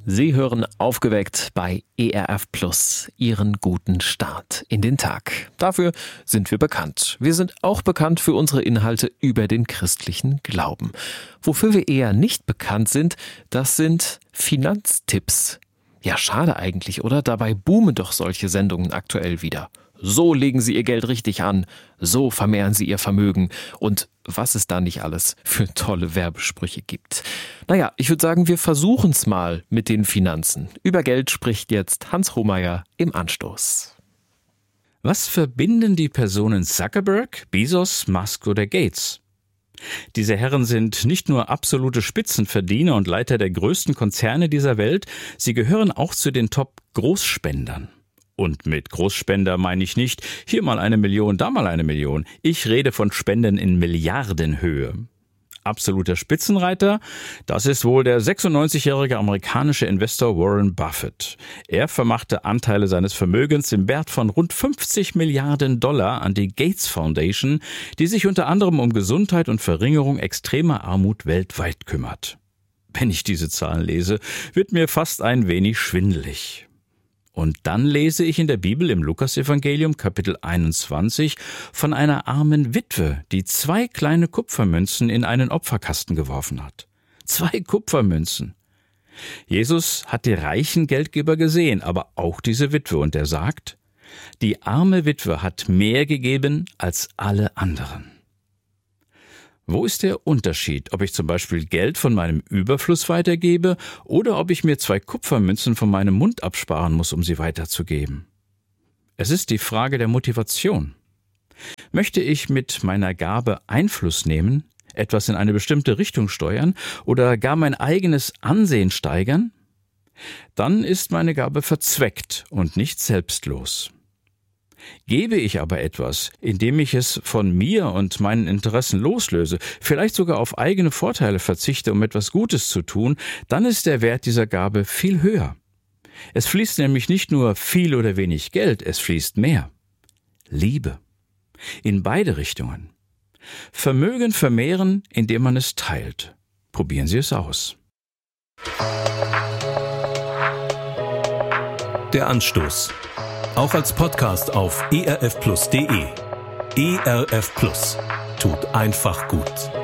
Sie hören Aufgeweckt bei ERF Plus, Ihren guten Start in den Tag. Dafür sind wir bekannt. Wir sind auch bekannt für unsere Inhalte über den christlichen Glauben. Wofür wir eher nicht bekannt sind, das sind Finanztipps. Ja, schade eigentlich, oder? Dabei boomen doch solche Sendungen aktuell wieder. So legen Sie Ihr Geld richtig an, so vermehren Sie Ihr Vermögen und was es da nicht alles für tolle Werbesprüche gibt. Naja, ich würde sagen, wir versuchen es mal mit den Finanzen. Über Geld spricht jetzt Hans Hohmeier im Anstoß. Was verbinden die Personen Zuckerberg, Bezos, Musk oder Gates? Diese Herren sind nicht nur absolute Spitzenverdiener und Leiter der größten Konzerne dieser Welt, sie gehören auch zu den Top-Großspendern. Und mit Großspender meine ich nicht, hier mal 1 Million, da mal 1 Million. Ich rede von Spenden in Milliardenhöhe. Absoluter Spitzenreiter, das ist wohl der 96-jährige amerikanische Investor Warren Buffett. Er vermachte Anteile seines Vermögens im Wert von rund 50 Milliarden Dollar an die Gates Foundation, die sich unter anderem um Gesundheit und Verringerung extremer Armut weltweit kümmert. Wenn ich diese Zahlen lese, wird mir fast ein wenig schwindelig. Und dann lese ich in der Bibel im Lukasevangelium Kapitel 21 von einer armen Witwe, die 2 kleine Kupfermünzen in einen Opferkasten geworfen hat. 2 Kupfermünzen. Jesus hat die reichen Geldgeber gesehen, aber auch diese Witwe, und er sagt, die arme Witwe hat mehr gegeben als alle anderen. Wo ist der Unterschied, ob ich zum Beispiel Geld von meinem Überfluss weitergebe oder ob ich mir 2 Kupfermünzen von meinem Mund absparen muss, um sie weiterzugeben? Es ist die Frage der Motivation. Möchte ich mit meiner Gabe Einfluss nehmen, etwas in eine bestimmte Richtung steuern oder gar mein eigenes Ansehen steigern? Dann ist meine Gabe verzweckt und nicht selbstlos. Gebe ich aber etwas, indem ich es von mir und meinen Interessen loslöse, vielleicht sogar auf eigene Vorteile verzichte, um etwas Gutes zu tun, dann ist der Wert dieser Gabe viel höher. Es fließt nämlich nicht nur viel oder wenig Geld, es fließt mehr. Liebe. In beide Richtungen. Vermögen vermehren, indem man es teilt. Probieren Sie es aus. Der Anstoß. Auch als Podcast auf erfplus.de. ERF Plus. Tut einfach gut.